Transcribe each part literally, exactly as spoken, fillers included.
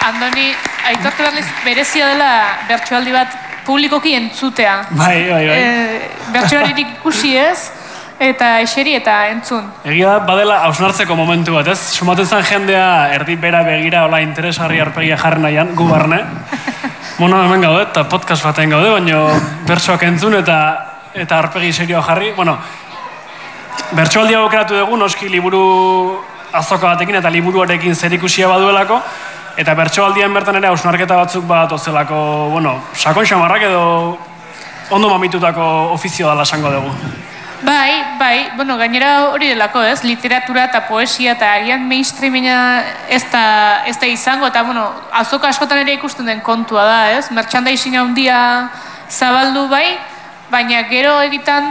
Andoni, aitortu behar berezia dela bertsoaldi bat publikoki entzutea. Bai, bai, bai. E, bertsoaririk ikusi ez, eta eseri eta entzun. Egia da, badela hausnartzeko momentu bat, ez? Sumaten zen jendea erdi bera begira, hola interesgarri arpegia jarri nahian, gu barne. Mono hemen gaude, eta podcast baten gaude, baina bertsoak entzun eta eta arpegi serioa jarri. Bueno, bertsoaldia aukeratu dugu, noski liburu azoka batekin eta liburuarekin zerikusia baduelako, eta bertsoaldian bertan ere hausnarketa batzuk bat ozelako, bueno, sakon xamarrak edo ondo mamitutako ofizio dela esango dugu. Bai, bai, bueno, gainera hori delako, ez? Literatura eta poesia eta agian mainstreamina ez da, ez da izango, eta, bueno, azoka askotan ere ikusten den kontua da, ez? Merchandising handia zabaldu bai, baina gero egitan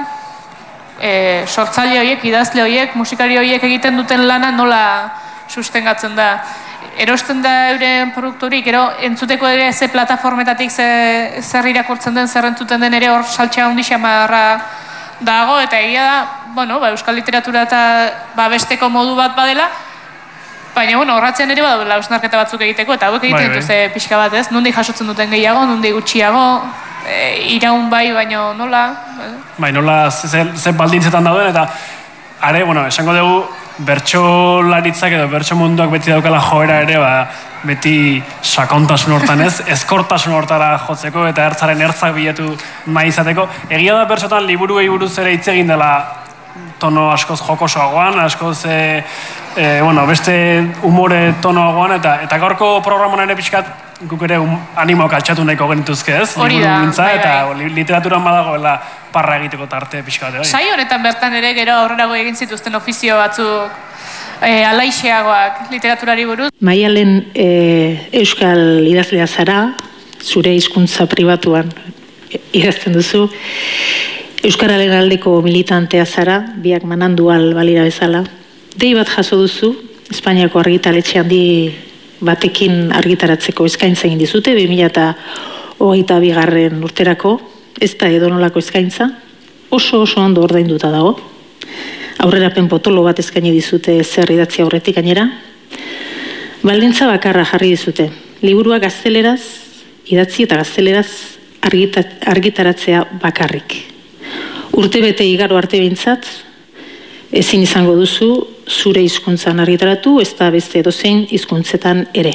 e, sortzaile horiek, idazle horiek, musikari horiek egiten duten lana nola sustengatzen da. Erosten da euren produkturik, gero entzuteko ere ze plataformetatik ze, zer irakurtzen den, zer entzuten den ere hor saltxa handi xamarra dago, eta egia da, bueno, ba, euskal literatura eta ba, besteko modu bat badela, baina, bueno, horratzean ere badela hausnarketa batzuk egiteko, eta hauek egiten dituz bai, bai. Pixka bat, ez? Nondik jasotzen duten gehiago, nondik gutxiago, e, iraun bai, baina nola? Eh? Bai, nola ze, ze baldintzetan dauden, eta are, bueno, esango dugu, bertsolaritzak edo bertso munduak beti daukala joera ere, ba, beti sakontasun hortan ez, ezkortasun hortara jotzeko eta ertzaren ertzak bilatu nahi izateko. Egia da bertsotan liburuei buruz ere hitz egin dela tono askoz jokosoagoan, askoz e, e, bueno, beste umore tonoagoan, eta eta gaurko programan ere pixkat guk ere um, animoak altxatu nahiko genituzke ez, liburu gintza, bai, eta bai. Literaturan badagoela parra egiteko tarte pixkat. Bai. Sai honetan bertan ere gero aurrerago egin zituzten ofizio batzuk E, alaixeagoak literaturari buruz. Maialen e, euskal idazlea zara, zure hizkuntza pribatuan idazten duzu. Euskararen aldeko militantea zara, biak manandu al balira bezala. Dei bat jaso duzu, Espainiako argitaletxe handi batekin argitaratzeko eskaintza egin dizute, bi mila hogeita bigarren urterako, ez da edonolako eskaintza, oso oso ondo ordainduta dago. Aurrerapen potolo bat eskaini dizute zer idatzi aurretik gainera. Baldintza bakarra jarri dizute. Liburua gazteleraz, idatzi eta gazteleraz argita, argitaratzea bakarrik. Urte bete igaro arte behintzat, ezin izango duzu zure hizkuntzan argitaratu, ez da beste edozein hizkuntzetan ere.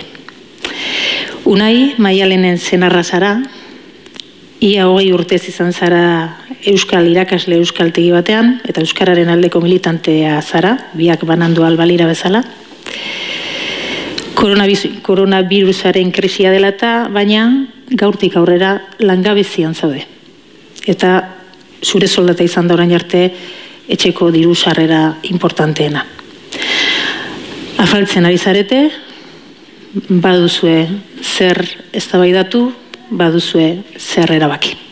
Unai, Maialenen senarra zara, ia hogei urtez izan zara euskal irakasle euskaltegi batean, eta euskararen aldeko militantea zara, biak banandu albalira bezala. Koronavirusaren krisia dela eta, baina gaurtik aurrera langabezian zaude. Eta zure soldata izan da orain arte etxeko diru sarrera importanteena. Afaltzen ari zarete, baduzue zer eztabaidatu, baduzue zer erabaki.